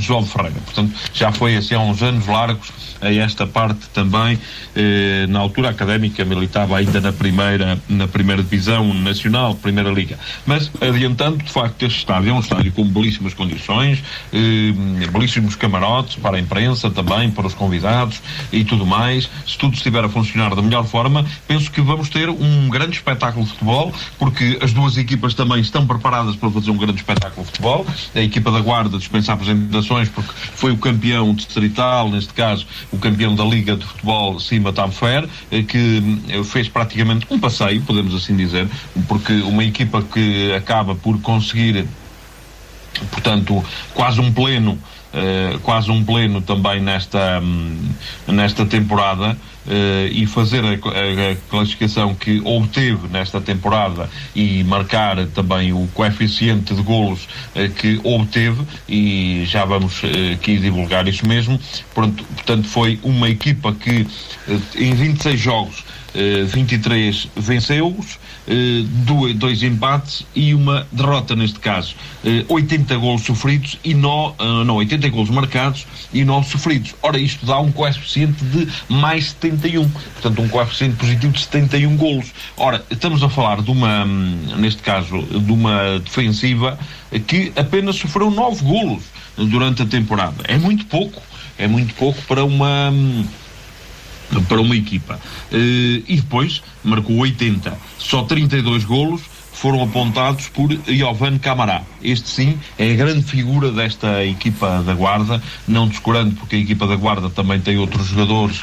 João Ferreira. Portanto, já foi assim há uns anos largos a esta parte também. Na altura a Académica militava ainda na primeira divisão nacional, primeira liga. Mas adiantando, de facto, este estádio é um estádio com belíssimas condições, belíssimos camarotes para a imprensa também, para os convidados e tudo mais. Se tudo estiver a funcionar da melhor forma, penso que vamos ter um grande espetáculo de futebol, porque as duas equipas também estão preparadas para fazer um grande espetáculo de futebol. A equipa da Guarda dispensa apresentações, porque foi o campeão distrital, neste caso o campeão da Liga de Futebol Cima Tabofer, que fez praticamente um passeio, podemos assim dizer, porque uma equipa que acaba por conseguir, portanto, quase um pleno também nesta temporada, e fazer a classificação que obteve nesta temporada e marcar também o coeficiente de golos que obteve, e já vamos aqui divulgar isso mesmo. Portanto, foi uma equipa que em 26 jogos 23 venceu-os, 2 empates e uma derrota neste caso. 80 golos sofridos e 80 golos marcados e 9 sofridos. Ora, isto dá um coeficiente de mais 71, portanto um coeficiente positivo de 71 golos. Ora, estamos a falar neste caso, de uma defensiva que apenas sofreu 9 golos durante a temporada. É muito pouco para uma equipa. E depois marcou 80. Só 32 golos foram apontados por Jovan Camará. Este sim é a grande figura desta equipa da Guarda, não descurando, porque a equipa da Guarda também tem outros jogadores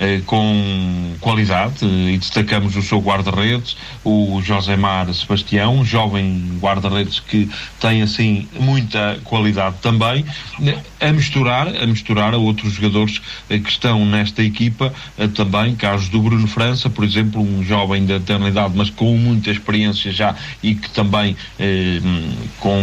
com qualidade, e destacamos o seu guarda-redes, o Josemar Sebastião, um jovem guarda-redes que tem assim muita qualidade também, a misturar a outros jogadores que estão nesta equipa, também casos do Bruno França, por exemplo, um jovem da eternidade, mas com muita experiência já, e que também com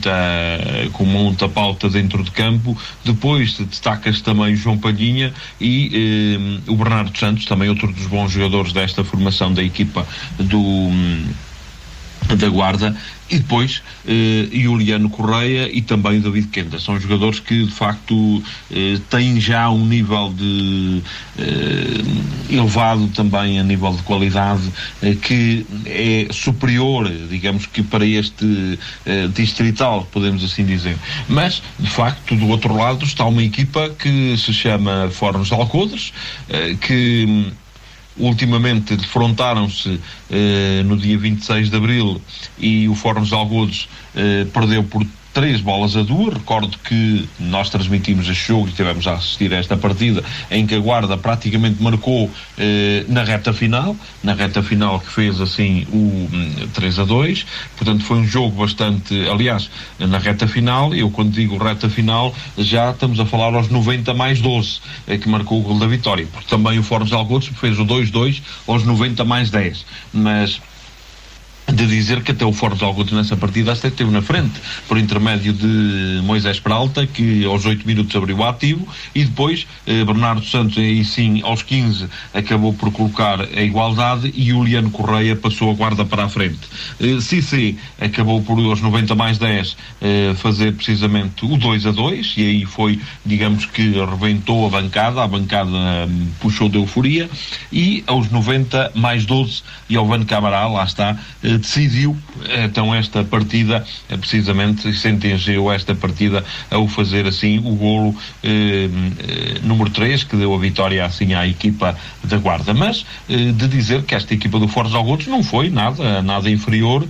muita pauta dentro de campo. Depois destaca-se também o João Palhinha e o Bernardo Santos, também outro dos bons jogadores desta formação da equipa da Guarda, e depois Juliano Correia e também David Quenda. São jogadores que de facto têm já um nível de elevado também a nível de qualidade, que é superior, digamos que para este distrital, podemos assim dizer. Mas de facto do outro lado está uma equipa que se chama Fornos de Alcodres, que ultimamente defrontaram-se no dia 26 de Abril, e o Fornos de Algodos perdeu por 3-2. Recordo que nós transmitimos este jogo e estivemos a assistir a esta partida, em que a Guarda praticamente marcou na reta final que fez assim o 3-2. Portanto foi um jogo bastante, aliás, na reta final, eu quando digo reta final já estamos a falar aos 90 mais 12, que marcou o gol da vitória, porque também o Fornos de Algodos fez o 2-2 aos 90 mais 10, mas de dizer que até o Fornos de Algodos nessa partida até esteve na frente, por intermédio de Moisés Peralta, que aos 8 minutos abriu o ativo, e depois Bernardo Santos, aí sim aos 15 acabou por colocar a igualdade, e Juliano Correia passou a Guarda para a frente. Cissé acabou por aos 90 mais 10 fazer precisamente o 2-2, e aí foi, digamos que rebentou a bancada puxou de euforia, e aos 90 mais 12 Jovan Camará, lá está, decidiu então esta partida, precisamente sentenciou esta partida ao fazer assim o golo número 3, que deu a vitória assim à equipa da Guarda. Mas de dizer que esta equipa do Fornos de Algodos não foi nada inferior,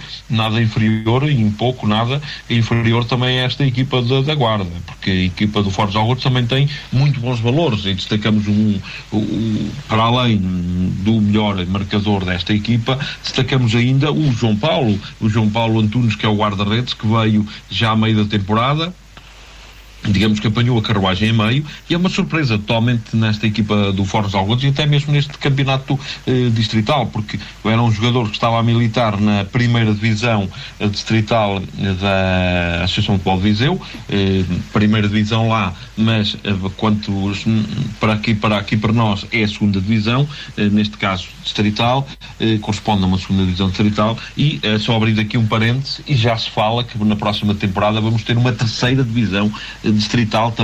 e em pouco nada inferior também a esta equipa da Guarda, porque a equipa do Fornos de Algodos também tem muito bons valores, e destacamos para além do melhor marcador desta equipa, destacamos ainda o João Paulo Antunes, que é o guarda-redes, que veio já a meio da temporada, digamos que apanhou a carruagem a meio, e é uma surpresa totalmente nesta equipa do Fornos de Algodos, e até mesmo neste campeonato distrital, porque era um jogador que estava a militar na primeira divisão distrital da Associação de Futebol de Viseu, primeira divisão lá, mas quanto para nós é a segunda divisão, neste caso distrital, corresponde a uma segunda divisão distrital, e só abrir aqui um parênteses, e já se fala que na próxima temporada vamos ter uma terceira divisão distrital também